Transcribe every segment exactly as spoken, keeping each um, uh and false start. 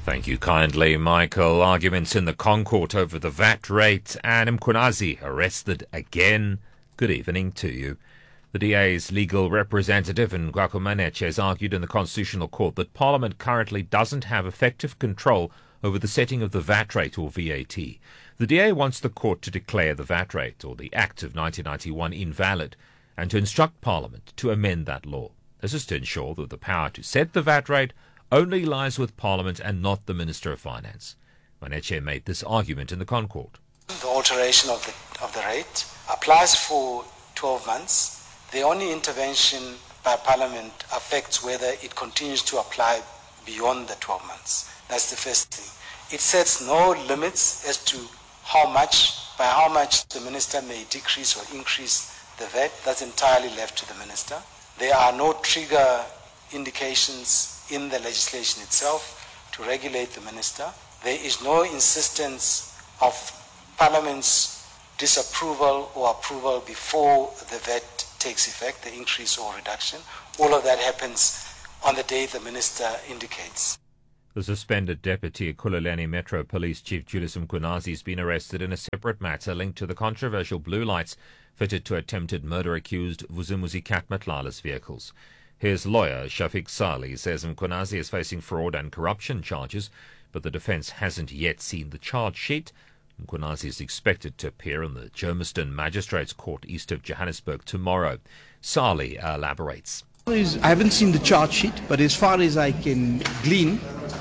Thank you kindly, Michael. Arguments in the Concourt over the V A T rate and Mkhwanazi arrested again. Good evening to you. The D A's legal representative, Ngwako Manetjie, has argued in the Constitutional Court that Parliament currently doesn't have effective control over the setting of the V A T rate or V A T. The D A wants the court to declare the V A T rate or the Act of nineteen ninety-one invalid and to instruct Parliament to amend that law. This is to ensure that the power to set the V A T rate only lies with Parliament and not the Minister of Finance. Manetjie made this argument in the Concourt. The alteration of the, of the rate applies for twelve months. The only intervention by Parliament affects whether it continues to apply beyond the twelve months. That's the first thing. It sets no limits as to how much, by how much the Minister may decrease or increase the V A T. That's entirely left to the Minister. There are no trigger indications in the legislation itself to regulate the Minister. There is no insistence of Parliament's disapproval or approval before the V A T takes effect, the increase or reduction. All of that happens on the day the Minister indicates. The suspended Deputy Ekhululeni Metro Police Chief Julius Mkhwanazi has been arrested in a separate matter linked to the controversial blue lights fitted to attempted murder-accused Vusumuzi Cat Matlala's vehicles. His lawyer, Shafiq Sali, says Mkhwanazi is facing fraud and corruption charges, but the defence hasn't yet seen the charge sheet. Mkhwanazi is expected to appear in the Germiston Magistrates Court east of Johannesburg tomorrow. Sali elaborates. I haven't seen the charge sheet, but as far as I can glean,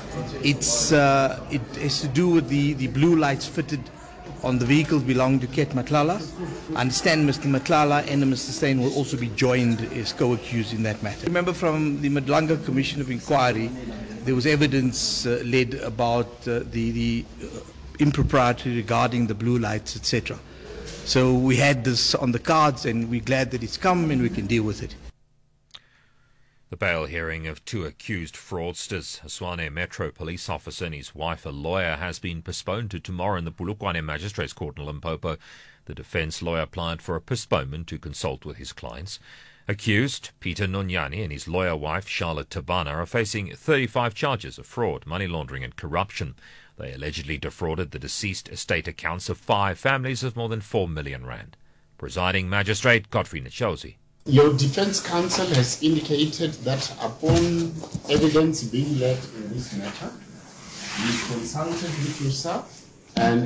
it's uh, it has to do with the, the blue lights fitted on the vehicles belonging to Ket Matlala. I understand Mister Matlala and Mister Steyn will also be joined as co-accused in that matter. Remember from the Madlanga Commission of Inquiry, there was evidence uh, led about uh, the, the uh, impropriety regarding the blue lights, et cetera. So we had this on the cards and we're glad that it's come and we can deal with it. The bail hearing of two accused fraudsters, a Tshwane Metro police officer and his wife, a lawyer, has been postponed to tomorrow in the Polokwane Magistrates Court in Limpopo. The defence lawyer applied for a postponement to consult with his clients. Accused Peter Nonyani and his lawyer wife, Charlotte Tabana, are facing thirty-five charges of fraud, money laundering and corruption. They allegedly defrauded the deceased estate accounts of five families of more than four million rand. Presiding Magistrate Godfrey Nchozi. Your defense counsel has indicated that upon evidence being led in this matter, we consulted with yourself and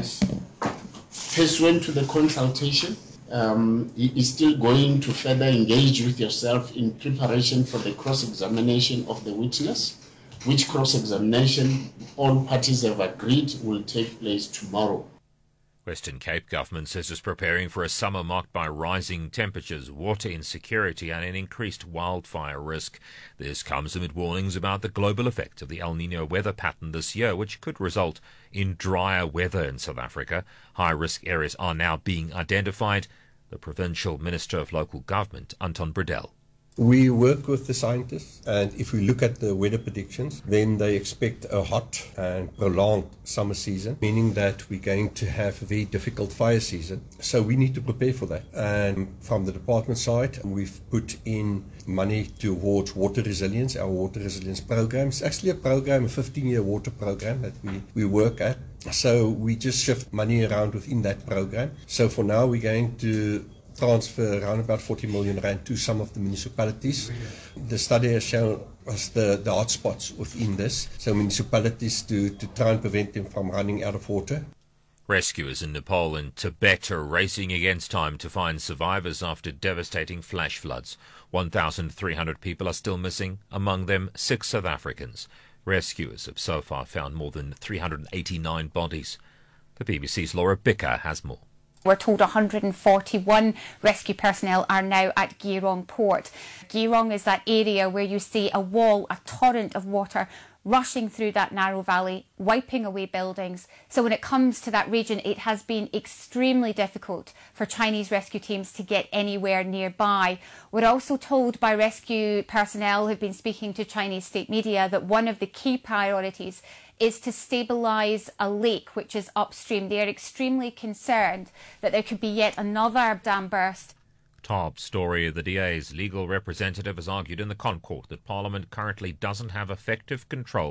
pursuant to the consultation, um, he is still going to further engage with yourself in preparation for the cross-examination of the witness, which cross-examination all parties have agreed will take place tomorrow. Western Cape government says it's preparing for a summer marked by rising temperatures, water insecurity and an increased wildfire risk. This comes amid warnings about the global effect of the El Niño weather pattern this year, which could result in drier weather in South Africa. High-risk areas are now being identified. The Provincial Minister of Local Government, Anton Bredell. We work with the scientists, and if we look at the weather predictions, then they expect a hot and prolonged summer season, meaning that we're going to have a very difficult fire season. So we need to prepare for that. And from the department side, we've put in money towards water resilience, our water resilience program. It's actually a program, a fifteen-year water program that we, we work at. So we just shift money around within that program. So for now, we're going to transfer around about forty million rand to some of the municipalities. The study has shown us the, the hotspots within this, so municipalities to, to try and prevent them from running out of water. Rescuers in Nepal and Tibet are racing against time to find survivors after devastating flash floods. one thousand three hundred people are still missing, among them six South Africans. Rescuers have so far found more than three hundred eighty-nine bodies. The B B C's Laura Bicker has more. We're told one hundred forty-one rescue personnel are now at Geelong Port. Geelong is that area where you see a wall, a torrent of water rushing through that narrow valley, wiping away buildings. So when it comes to that region, it has been extremely difficult for Chinese rescue teams to get anywhere nearby. We're also told by rescue personnel who've been speaking to Chinese state media that one of the key priorities is to stabilise a lake which is upstream. They are extremely concerned that there could be yet another dam burst. Top story. The D A's legal representative has argued in the Concourt that Parliament currently doesn't have effective control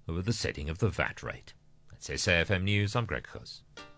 over the setting of the V A T rate. That's S A F M News, I'm Greg Goos.